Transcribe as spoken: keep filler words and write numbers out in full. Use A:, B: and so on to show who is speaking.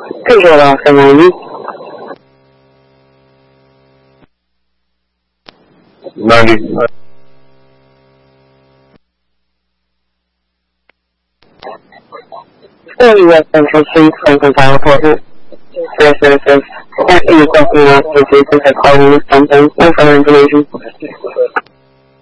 A: Control Oscar ninety.
B: ninety.
A: forty West Central Street, Franklin Fire Department. Yes, yes, yes. Any question about the cases that call me something, no further information.